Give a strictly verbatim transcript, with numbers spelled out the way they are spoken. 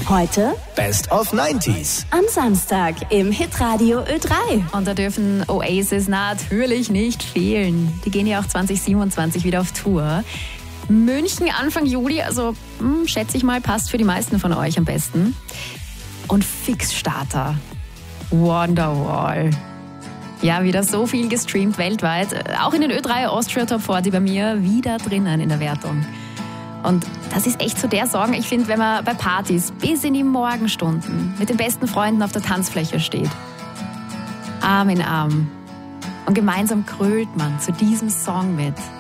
Heute Best of neunziger. am Samstag im Hitradio Ö drei. Und da dürfen Oasis natürlich nicht fehlen. Die gehen ja auch zwanzig siebenundzwanzig wieder auf Tour. München Anfang Juli, also hm, schätze ich mal, passt für die meisten von euch am besten. Und Fixstarter, Wonderwall. Ja, wieder so viel gestreamt weltweit. Auch in den Ö drei Austria Top vierzig bei mir wieder drinnen in der Wertung. Und das ist echt so der Song, ich finde, wenn man bei Partys bis in die Morgenstunden mit den besten Freunden auf der Tanzfläche steht. Arm in Arm. Und gemeinsam krölt man zu diesem Song mit.